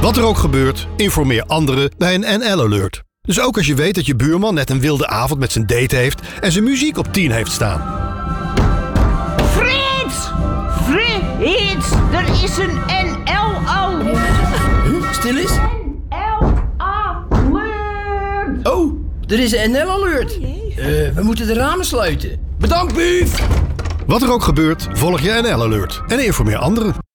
Wat er ook gebeurt, informeer anderen bij een NL-alert. Dus ook als je weet dat je buurman net een wilde avond met zijn date heeft en zijn muziek op 10 heeft staan. Frits! Frits! Er is een NL-alert! Stil eens. NL-alert! Oh, er is een NL-alert. We moeten de ramen sluiten. Bedankt, Bief! Wat er ook gebeurt, volg je NL-alert en informeer anderen.